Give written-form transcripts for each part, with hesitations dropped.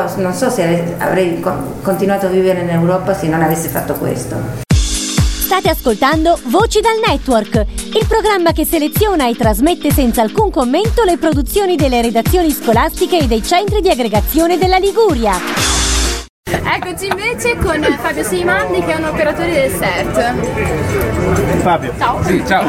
non so se avrei continuato a vivere in Europa se non avessi fatto questo. State ascoltando Voci dal Network, il programma che seleziona e trasmette senza alcun commento le produzioni delle redazioni scolastiche e dei centri di aggregazione della Liguria. Eccoci invece con Fabio Seimandi, che è un operatore del CERT. Fabio. Ciao. Sì, ciao.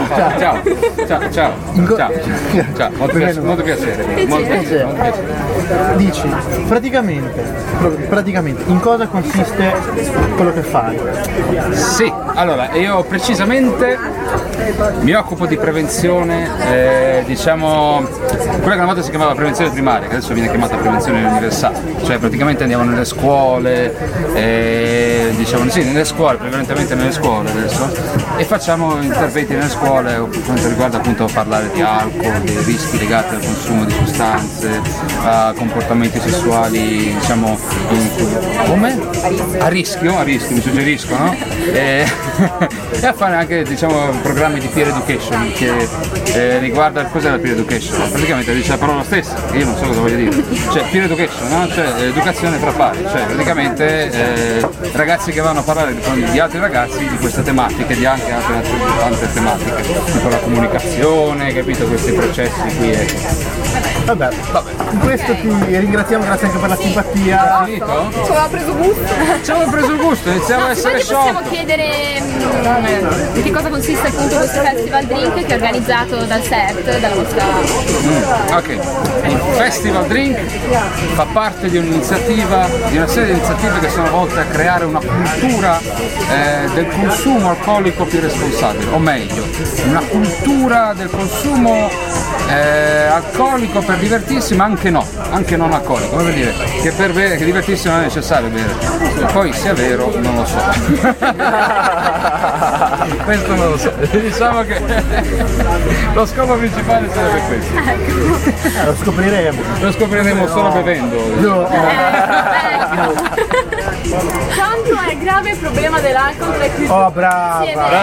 Molto piacere. Dici, praticamente in cosa consiste quello che fai? Sì, allora io precisamente mi occupo di prevenzione, diciamo, quella che una volta si chiamava prevenzione primaria, che adesso viene chiamata prevenzione universale, cioè praticamente andiamo nelle scuole, diciamo sì, nelle scuole, prevalentemente nelle scuole adesso, e facciamo interventi nelle scuole per quanto riguarda appunto parlare di alcol, dei rischi legati al consumo di sostanze, a comportamenti sessuali, diciamo, a rischio, mi suggerisco, no? E a fare anche, diciamo, programmi di peer education che riguarda cos'è la peer education. Praticamente dice la parola stessa, io non so cosa voglio dire. Cioè peer education, no? Cioè educazione tra pari, cioè praticamente ragazzi che vanno a parlare con gli altri ragazzi di queste tematiche, di anche altre tematiche, tipo la comunicazione, capito, questi processi qui. Vabbè. In questo ti ringraziamo, grazie anche per la simpatia. Finito? Ci aveva preso gusto. Ci avevo preso il gusto, iniziamo a essere Possiamo sciolti. chiedere in che cosa consiste appunto questo Festival Drink che è organizzato dal CERT, dalla vostra... Ok, il Festival Drink fa parte di un'iniziativa, di una serie di iniziative che sono volte a creare una cultura del consumo alcolico più responsabile, o meglio, una cultura del consumo alcolico per divertirsi, ma anche non alcolico, vuol dire che che divertirsi non è necessario bere, poi sia vero non lo so. Questo non lo so, diciamo che lo scopo principale sarebbe questo. Lo scopriremo solo bevendo. Quanto è grave il problema dell'alcol tra i più... Oh, brava.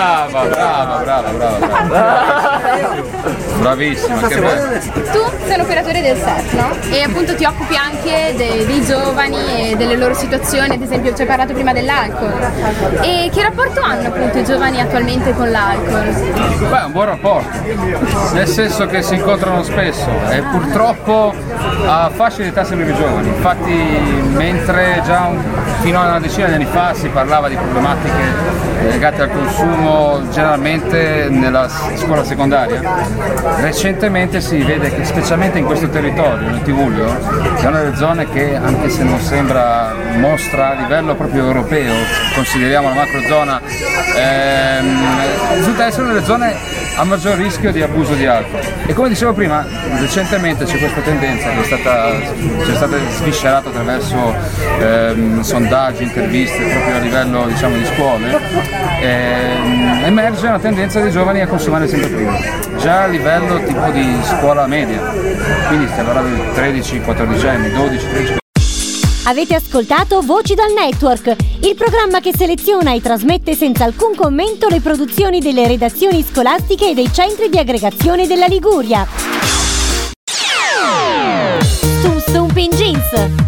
Bravissima, che bello. Tu sei un operatore del CERT, no? E appunto ti occupi anche dei giovani e delle loro situazioni, ad esempio ci hai parlato prima dell'alcol. E che rapporto hanno appunto i giovani attualmente con l'alcol? Beh, un buon rapporto, nel senso che si incontrano spesso e purtroppo a fasce di età sempre più giovani. Infatti mentre già fino a una decina di anni fa si parlava di problematiche legate al consumo generalmente nella scuola secondaria, recentemente si vede che specialmente in questo territorio, nel Tigullio, che è una delle zone che, anche se non sembra, mostra a livello proprio europeo, consideriamo la macrozona, risulta essere una delle zone a maggior rischio di abuso di alcol. E come dicevo prima, recentemente c'è questa tendenza che è stata sviscerata attraverso sondaggi, interviste proprio a livello, diciamo, di scuole. Emerge una tendenza dei giovani a consumare sempre prima, già a livello tipo di scuola media, quindi stiamo parlando di 13-14 anni, 12-13. Avete ascoltato Voci dal Network, il programma che seleziona e trasmette senza alcun commento le produzioni delle redazioni scolastiche e dei centri di aggregazione della Liguria. Stum Stum Pin Jeans.